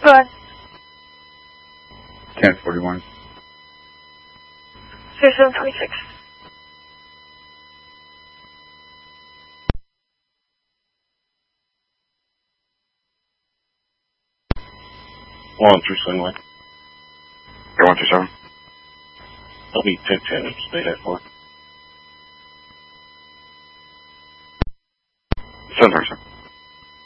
ahead. 1041. 3726. One through Swingway. 127. I'll be 1010. Stay that for. 737.